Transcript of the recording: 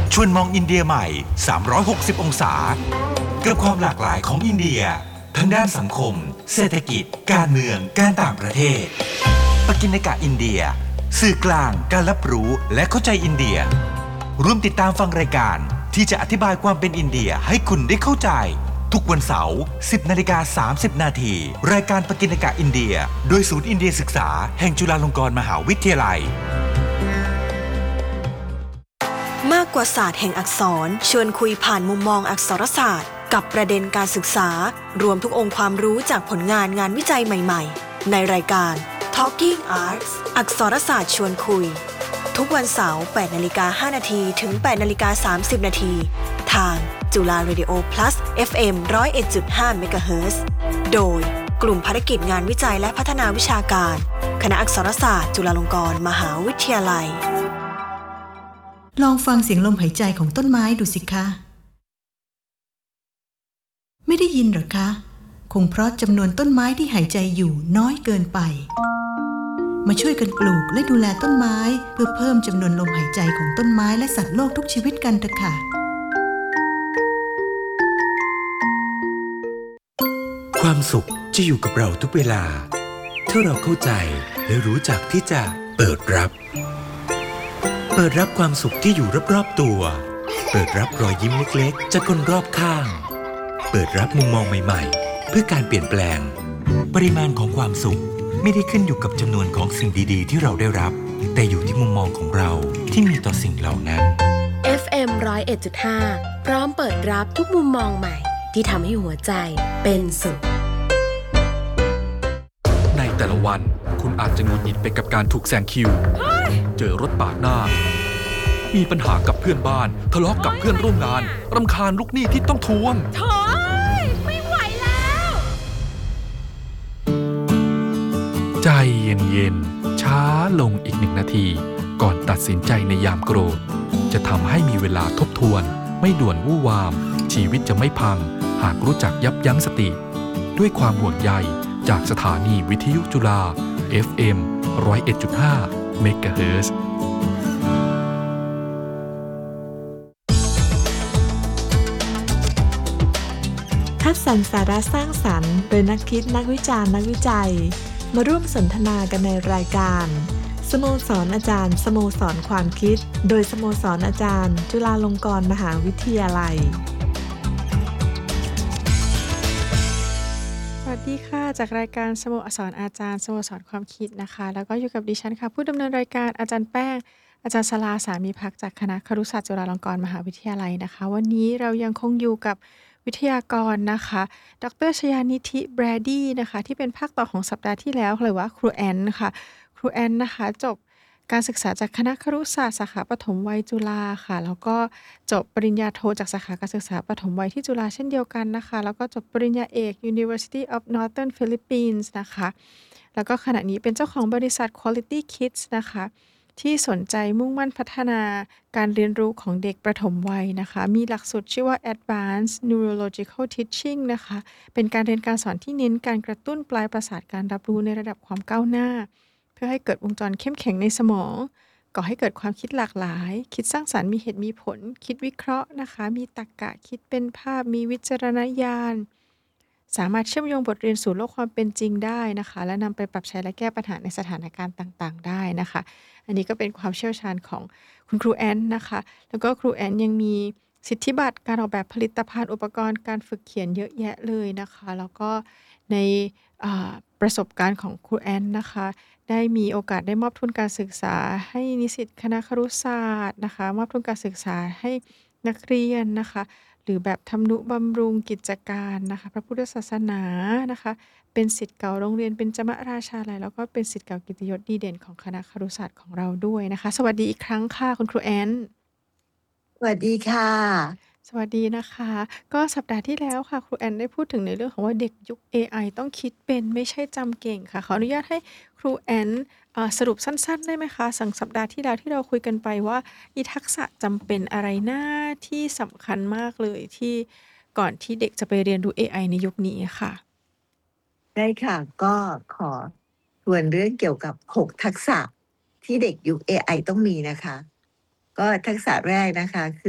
ชวนมองอินเดียใหม่360องศากับความหลากหลายของอินเดียทั้งด้านสังคมเศรษฐกิจการเมืองการต่างประเทศปกิณกะอินเดียสื่อกลางการรับรู้และเข้าใจอินเดียร่วมติดตามฟังรายการที่จะอธิบายความเป็นอินเดียให้คุณได้เข้าใจทุกวันเสาร์ 10:30 นาทีรายการปกิณกะอินเดียโดยศูนย์อินเดียศึกษาแห่งจุฬาลงกรณ์มหาวิทยาลัยมากกว่าศาสตร์แห่งอักษรชวนคุยผ่านมุมมองอักษรศาสตร์กับประเด็นการศึกษารวมทุกองค์ความรู้จากผลงานงานวิจัยใหม่ๆในรายการ Talking Arts อักษรศาสตร์ชวนคุยทุกวันเสาร์ 8:05 นาทีถึง 8:30 นาทีทางจุฬา Radio Plus FM 101.5 MHz โดยกลุ่มภารกิจงานวิจัยและพัฒนาวิชาการคณะอักษรศาสตร์จุฬาลงกรณ์มหาวิทยาลัยลองฟังเสียงลมหายใจของต้นไม้ดูสิคะไม่ได้ยินหรอคะคงเพราะจำนวนต้นไม้ที่หายใจอยู่น้อยเกินไปมาช่วยกันปลูกและดูแลต้นไม้เพื่อเพิ่มจำนวนลมหายใจของต้นไม้และสัตว์โลกทุกชีวิตกันเถอะค่ะความสุขจะอยู่กับเราทุกเวลาถ้าเราเข้าใจและรู้จักที่จะเปิดรับความสุขที่อยู่รอบๆตัวเปิดรับรอยยิ้มเล็กๆจากคนรอบข้างเปิดรับมุมมองใหม่ๆเพื่อการเปลี่ยนแปลงปริมาณของความสุขไม่ได้ขึ้นอยู่กับจำนวนของสิ่งดีๆที่เราได้รับแต่อยู่ที่มุมมองของเราที่มีต่อสิ่งเหล่านั้น FM 101.5 พร้อมเปิดรับทุกมุมมองใหม่ที่ทำให้หัวใจเป็นสุขในแต่ละวันคุณอาจจะหงุดหงิดไปกับการถูกแซงคิวเจอรถปาดหน้ามีปัญหากับเพื่อนบ้านทะเลาะกับเพื่อนร่วมงานรำคาญลูกหนี้ที่ต้องทวงไม่ไหวแล้วใจเย็นๆช้าลงอีก1 นาทีก่อนตัดสินใจในยามโกรธจะทำให้มีเวลาทบทวนไม่ด่วนวู่วามชีวิตจะไม่พังหากรู้จักยับยั้งสติด้วยความห่วงใยจากสถานีวิทยุจุฬา FM 101.5 MHz คัดสรรสาระสร้างสรรค์โดยนักคิดนักวิจารณ์นักวิจัยมาร่วมสนทนากันในรายการสโมสรอาจารย์สโมสรความคิดโดยสโมสรอาจารย์จุฬาลงกรณ์มหาวิทยาลัยสวัสดีค่ะจากรายการสโมสรอาจารย์สโมสรความคิดนะคะแล้วก็อยู่กับดิฉันค่ะผู้ดำเนินรายการอาจารย์แป้งอาจารย์ศราสามีภักดิ์จากคณะครุศาสตร์จุฬาลงกรณ์มหาวิทยาลัยนะคะวันนี้เรายังคงอยู่กับวิทยากรนะคะดร.ชยานิธิแบรดี้นะคะที่เป็นภาคต่อของสัปดาห์ที่แล้วหรือว่าครูแอนค่ะครูแอนนะคะจบการศึกษาจากคณะครุศาสตร์สาขาปฐมวัยจุฬาค่ะแล้วก็จบปริญญาโทจากสาขาการศึกษาปฐมวัยที่จุฬาเช่นเดียวกันนะคะแล้วก็จบปริญญาเอก University of Northern Philippines นะคะแล้วก็ขณะนี้เป็นเจ้าของบริษัท Quality Kids นะคะที่สนใจมุ่งมั่นพัฒนาการเรียนรู้ของเด็กประถมวัยนะคะมีหลักสูตรชื่อว่า Advanced Neurological Teaching นะคะเป็นการเรียนการสอนที่เน้นการกระตุ้นปลายประสาทการรับรู้ในระดับความก้าวหน้าเพื่อให้เกิดวงจรเข้มแข็งในสมองก่อให้เกิดความคิดหลากหลายคิดสร้างสรรค์มีเหตุมีผลคิดวิเคราะห์นะคะมีตรรกะคิดเป็นภาพมีวิจารณญาณสามารถเชื่อมโยงบทเรียนสู่โลกความเป็นจริงได้นะคะและนำไปปรับใช้และแก้ปัญหาในสถานการณ์ต่างๆได้นะคะอันนี้ก็เป็นความเชี่ยวชาญของคุณครูแอนนะคะแล้วก็ครูแอนยังมีสิทธิบัตรการออกแบบผลิตภัณฑ์อุปกรณ์การฝึกเขียนเยอะแยะเลยนะคะแล้วก็ในประสบการณ์ของครูแอนนะคะได้มีโอกาสได้มอบทุนการศึกษาให้นิสิตคณะครุศาสตร์นะคะมอบทุนการศึกษาให้นักเรียนนะคะหรือแบบทำนุบำรุงกิจการนะคะพระพุทธศาสนานะคะเป็นศิษย์เก่าโรงเรียนเบญจมราชาลัยแล้วก็เป็นศิษย์เก่าเกียรติยศดีเด่นของคณะครุศาสตร์ของเราด้วยนะคะสวัสดีอีกครั้งค่ะคุณครูแอนสวัสดีค่ะสวัสดีนะคะก็สัปดาห์ที่แล้วค่ะครูแอนได้พูดถึงในเรื่องของว่าเด็กยุค AI ต้องคิดเป็นไม่ใช่จำเก่งค่ะขออนุญาตให้ครูแอนสรุปสั้นๆได้ไหมคะสัปดาห์ที่แล้วที่เราคุยกันไปว่ามีทักษะจำเป็นอะไรนะที่สำคัญมากเลยที่ก่อนที่เด็กจะไปเรียนรู้ AI ในยุคนี้ค่ะได้ค่ะก็ขอทวนเรื่องเกี่ยวกับ6ทักษะที่เด็กยุค AI ต้องมีนะคะก็ทักษะแรกนะคะคือ